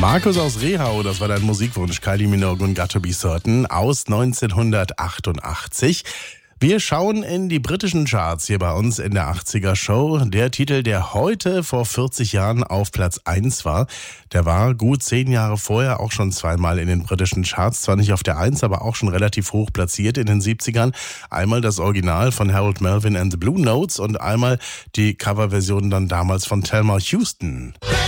Markus aus Rehau, das war dein Musikwunsch, Kylie Minogue und Got to Be Certain aus 1988. Wir schauen in die britischen Charts hier bei uns in der 80er Show. Der Titel, der heute vor 40 Jahren auf Platz 1 war, der war gut 10 Jahre vorher auch schon zweimal in den britischen Charts. Zwar nicht auf der 1, aber auch schon relativ hoch platziert in den 70ern. Einmal das Original von Harold Melvin and the Blue Notes und einmal die Coverversion dann damals von Thelma Houston.